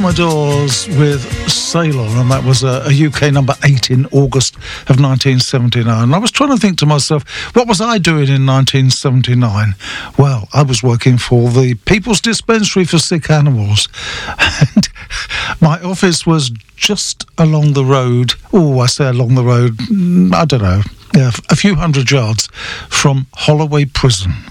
Commodores with Sailor, and that was a UK number 8 in August of 1979. And I was trying to think to myself, what was I doing in 1979? Well, I was working for the People's Dispensary for Sick Animals, and my office was just along the road. Oh, I say along the road, I don't know, a few hundred yards from Holloway Prison.